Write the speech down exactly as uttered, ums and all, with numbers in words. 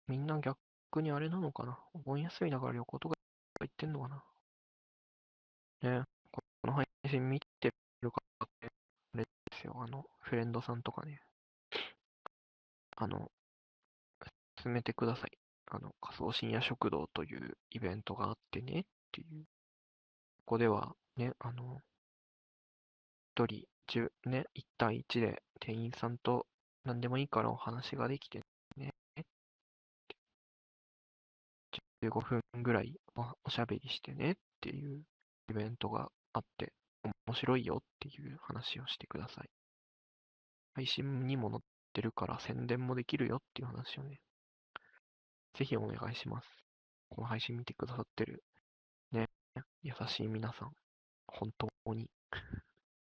みんな逆にあれなのかな、お盆休みだから旅行とか行ってんのかなね。この配信見てる方って、あれですよ、あの、フレンドさんとかね、あの、進めてください。あの、仮想深夜食堂というイベントがあってねっていう。ここではね、あの、一人、十、ね、一対一で店員さんと何でもいいからお話ができてね、じゅうごふんぐらいおおしゃべりしてねっていうイベントがあって、面白いよっていう話をしてください。配信にも載ってるから宣伝もできるよっていう話をね、ぜひお願いします。この配信見てくださってるね、優しい皆さん、本当に